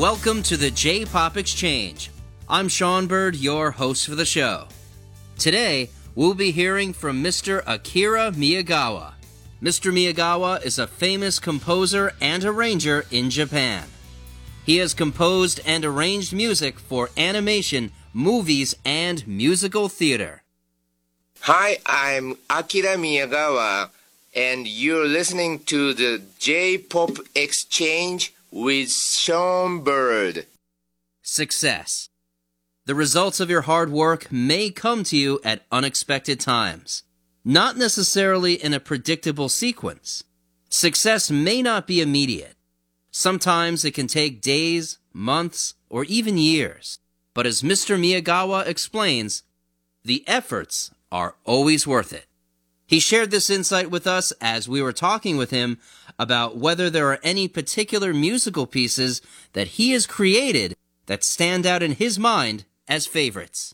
Welcome to the J-Pop Exchange. I'm Sean Bird, your host for the show. Today, we'll be hearing from Mr. Akira Miyagawa. Mr. Miyagawa is a famous composer and arranger in Japan. He has composed and arranged music for animation, movies, and musical theater. Hi, I'm Akira Miyagawa, and you're listening to the J-Pop Exchange with Sean Bird. Success. The results of your hard work may come to you at unexpected times, not necessarily in a predictable sequence. Success may not be immediate. Sometimes it can take days, months, or even years. But as Mr. Miyagawa explains, the efforts are always worth it. He shared this insight with us as we were talking with him about whether there are any particular musical pieces that he has created that stand out in his mind as favorites.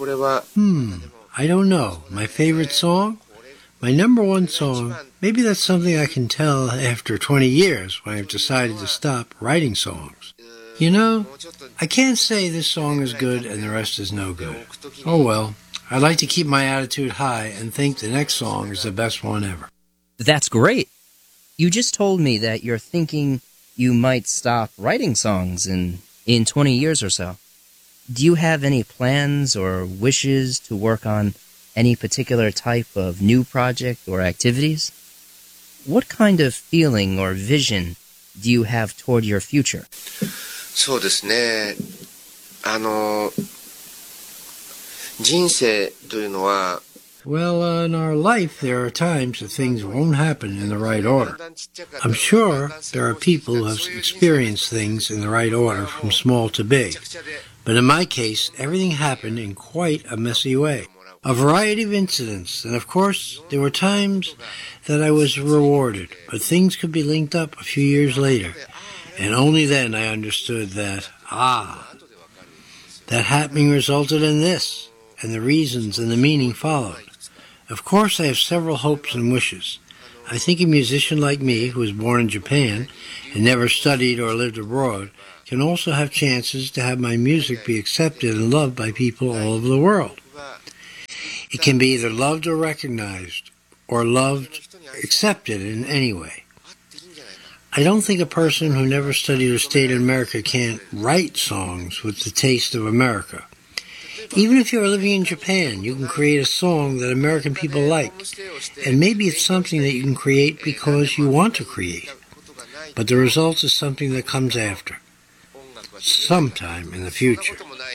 I don't know. My favorite song? My number one song? Maybe that's something I can tell after 20 years when I've decided to stop writing songs. You know, I can't say this song is good and the rest is no good. Oh well, I like to keep my attitude high and think the next song is the best one ever. That's great. You just told me that you're thinking you might stop writing songs in 20 years or so. Do you have any plans or wishes to work on any particular type of new project or activities? What kind of feeling or vision do you have toward your future? そうですね。人生というのは Well, in our life, there are times that things won't happen in the right order. I'm sure there are people who have experienced things in the right order from small to big. But in my case, everything happened in quite a messy way. A variety of incidents, and of course, there were times that I was rewarded, but things could be linked up a few years later. And only then I understood that, that happening resulted in this, and the reasons and the meaning followed. Of course, I have several hopes and wishes. I think a musician like me, who was born in Japan and never studied or lived abroad, can also have chances to have my music be accepted and loved by people all over the world. It can be either loved or recognized, or loved, accepted in any way. I don't think a person who never studied or stayed in America can't write songs with the taste of America. Even if you're living in Japan, you can create a song that American people like. And maybe it's something that you can create because you want to create. But the result is something that comes after. Sometime in the future.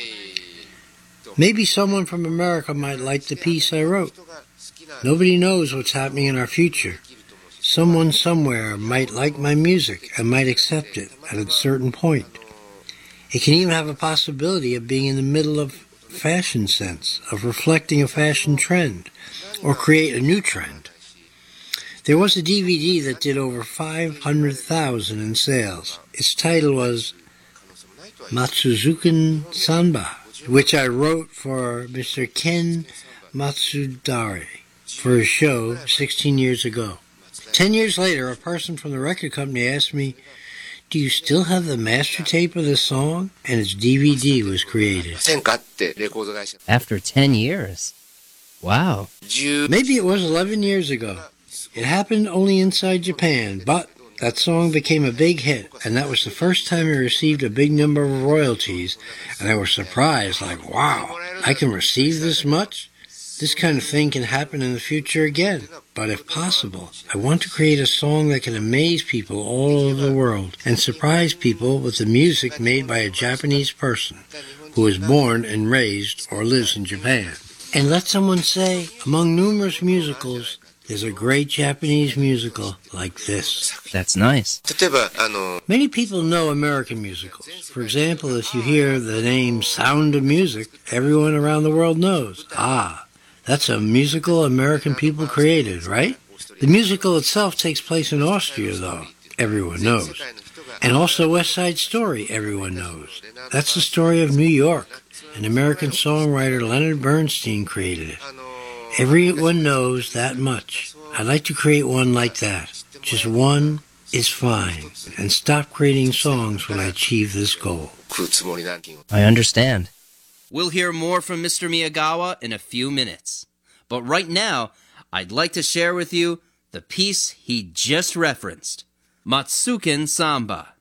Maybe someone from America might like the piece I wrote. Nobody knows what's happening in our future. Someone somewhere might like my music and might accept it at a certain point. It can even have a possibility of being in the middle of fashion sense, of reflecting a fashion trend, or create a new trend. There was a DVD that did over 500,000 in sales. Its title was Matsuzuken Samba, which I wrote for Mr. Ken Matsudare for a show 16 years ago. 10 years later, a person from the record company asked me, "Do you still have the master tape of the song?" And its DVD was created. After 10 years? Wow. Maybe it was 11 years ago. It happened only inside Japan, but that song became a big hit, and that was the first time I received a big number of royalties, and I was surprised, like, wow, I can receive this much? This kind of thing can happen in the future again. But if possible, I want to create a song that can amaze people all over the world and surprise people with the music made by a Japanese person who was born and raised or lives in Japan. And let someone say, among numerous musicals, there's a great Japanese musical like this. That's nice. Many people know American musicals. For example, if you hear the name Sound of Music, everyone around the world knows, that's a musical American people created, right? The musical itself takes place in Austria, though, everyone knows. And also West Side Story, everyone knows. That's the story of New York. An American songwriter, Leonard Bernstein, created it. Everyone knows that much. I'd like to create one like that. Just one is fine, and stop creating songs when I achieve this goal. 食うつもりなんていう。 I understand. We'll hear more from Mr. Miyagawa in a few minutes. But right now, I'd like to share with you the piece he just referenced, Matsuken Samba.